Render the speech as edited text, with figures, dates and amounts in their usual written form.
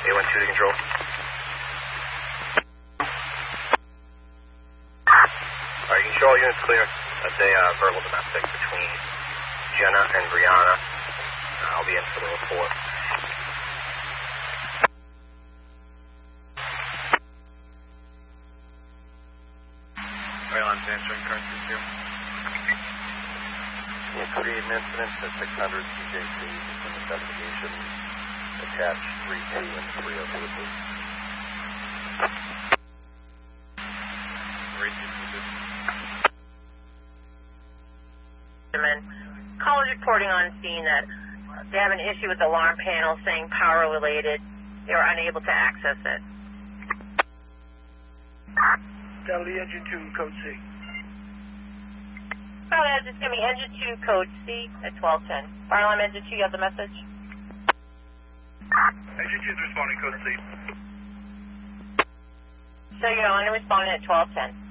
A12 to control. Alright, control units clear. That's a verbal domestic between Jenna and Brianna. I'll be in for the report. Railon's answering car 2-2. We'll create an incident at 600 CJC with an investigation. Attach 3-2 and 302, please. 3-2. Callers reporting on scene that they have an issue with the alarm panel saying power related. They were unable to access it. Delta Engine 2, code C. Oh, yeah, just give me engine 2, code C at 1210. Fire alarm engine 2, you have the message? Engine 2 is responding, code C. So you're on and responding at 1210.